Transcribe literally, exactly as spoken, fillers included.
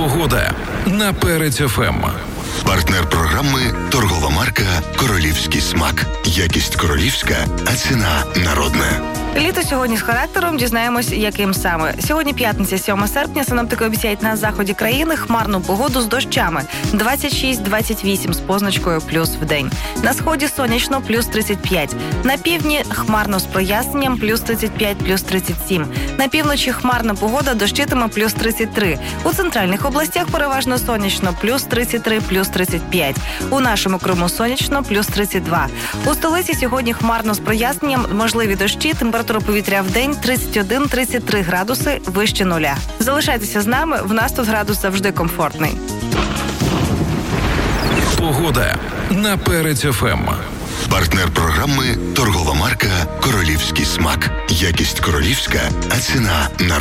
Погода на Перець еф ем. Партнер програми – торгова марка «Королівський смак». Якість королівська, а ціна народна. Літо сьогодні з характером, дізнаємось, яким саме. Сьогодні п'ятниця, сьоме серпня, синоптики обіцяють на заході країни хмарну погоду з дощами. двадцять шість - двадцять вісім з позначкою плюс в день. На сході сонячно – плюс тридцять п'ять. На півдні хмарно з проясненням – плюс тридцять п'ять, плюс тридцять сім. На півночі хмарна погода, дощитиме – плюс тридцять три. У центральних областях переважно сонячно – плюс тридцять три, плюс тридцять п'ять. У нашому Криму сонячно – плюс тридцять два. У столиці сьогодні хмарно з проясненням, можливі дощі, температура повітря в день тридцять один - тридцять три градуси вище нуля. Залишайтеся з нами, в нас тут градус завжди комфортний. Погода на Перець еф ем. Партнер програми – торгова марка «Королівський смак». Якість королівська, а ціна народна.